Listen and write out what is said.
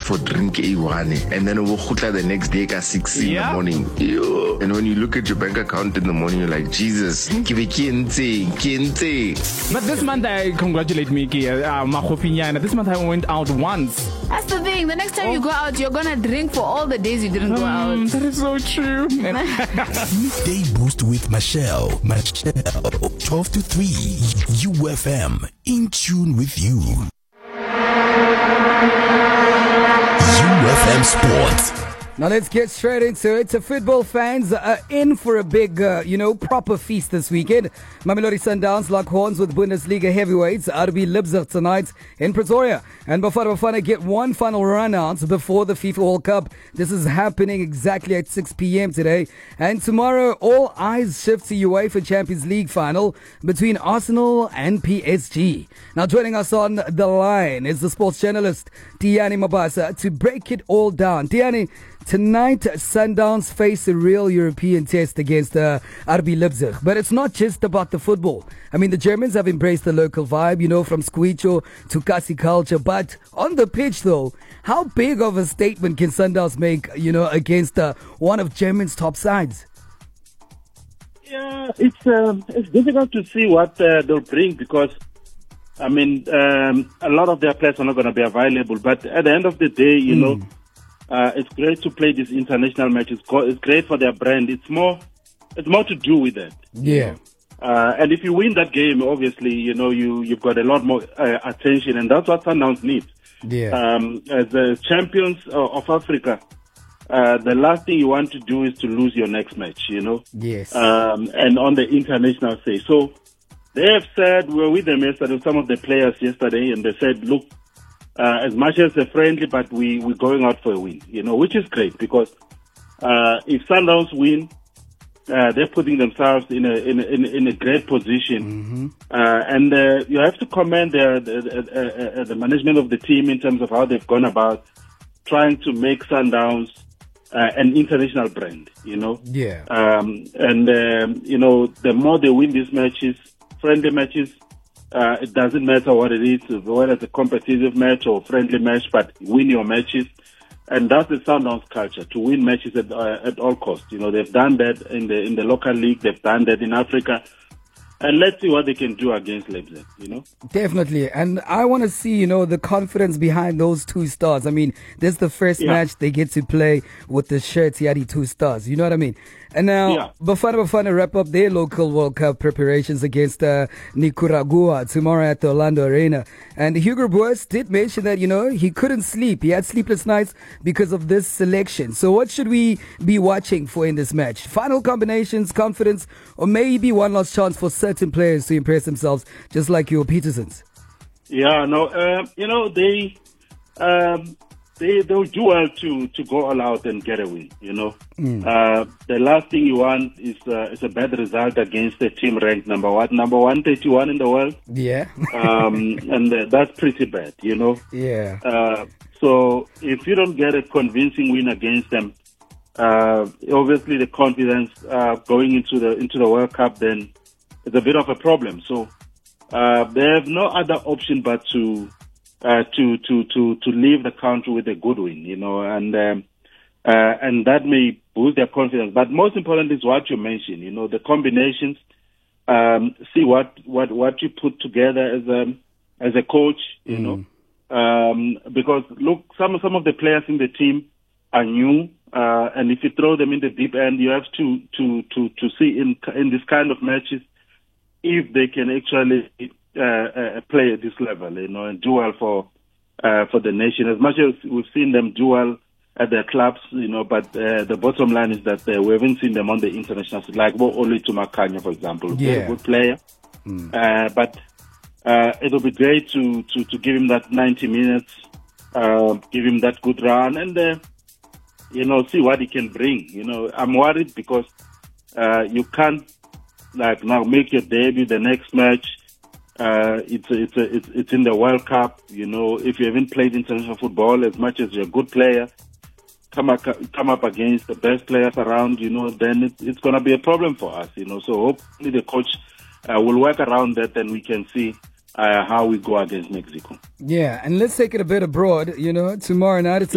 for drink A1, and then we'll khutla the next day at 6 in the morning. Ew. And when you look at your bank account in the morning, you're like, Jesus, but this month, I congratulate Miki, this month I went out once. That's the thing. The next time you go out, you're gonna drink for all the days you didn't go out. That is so true. Midday Boost with Michelle, 12 to 3, UFM, in tune with you. UFM Sports. Now let's get straight into it. Football fans are in for a big, proper feast this weekend. Mamelodi Sundowns lock horns with Bundesliga heavyweights RB Leipzig tonight in Pretoria. And Bafana get one final run out before the FIFA World Cup. This is happening exactly at 6 p.m. today. And tomorrow, all eyes shift to UEFA Champions League final between Arsenal and PSG. Now joining us on the line is the sports journalist Tiani Mabasa to break it all down. Tiani, tonight, Sundowns face a real European test against RB Leipzig. But it's not just about the football. I mean, the Germans have embraced the local vibe, from Squicho to Kasi culture. But on the pitch, though, how big of a statement can Sundowns make, against one of Germany's top sides? Yeah, it's difficult to see what they'll bring because, a lot of their players are not going to be available. But at the end of the day, it's great to play these international matches. It's great for their brand. It's more to do with that. Yeah. And if you win that game, obviously, you've got a lot more attention, and that's what Sundowns needs. Yeah. As the champions of Africa, the last thing you want to do is to lose your next match, Yes. And on the international stage. So they have said, we were with them yesterday, some of the players yesterday, and they said, look, as much as they're friendly, but we're going out for a win, which is great because if Sundowns win, they're putting themselves in a great position, and you have to commend the management of the team in terms of how they've gone about trying to make Sundowns an international brand, Yeah. The more they win these matches, friendly matches. It doesn't matter what it is, whether it's a competitive match or friendly match, but win your matches. And that's the Sundowns culture, to win matches at all costs. They've done that in the local league, they've done that in Africa. And let's see what they can do against Leipzig, Definitely. And I want to see, the confidence behind those two stars. I mean, this is the first match they get to play with the shirts, Yadi 2 stars. You know what I mean? And now, Bafana wrap up their local World Cup preparations against Nicaragua tomorrow at the Orlando Arena. And Hugo Broos did mention that, he couldn't sleep. He had sleepless nights because of this selection. So what should we be watching for in this match? Final combinations, confidence, or maybe one last chance for certain players to impress themselves, just like your Petersons? Yeah, no, they'll do well to go all out and get a win, The last thing you want is a bad result against a team ranked number 131 in the world. Yeah. And that's pretty bad, Yeah. So if you don't get a convincing win against them, obviously the confidence going into the World Cup then is a bit of a problem. So they have no other option but to leave the country with a good win, and that may boost their confidence. But most important is what you mentioned, the combinations. See what you put together as a coach, because look, some of the players in the team are new, and if you throw them in the deep end, you have to see in this kind of matches if they can actually play at this level, and do well for the nation. As much as we've seen them do well at their clubs, but the bottom line is that we haven't seen them on the international stage, like Oli Tumakanya, for example, very good player. But it'll be great to give him that 90 minutes, give him that good run, and see what he can bring. I'm worried because you can't now make your debut the next match. It's in the World Cup. If you haven't played international football, as much as you're a good player, come up against the best players around, then it's going to be a problem for us, So hopefully the coach will work around that, and we can see how we go against Mexico. Yeah, and let's take it a bit abroad. Tomorrow night it's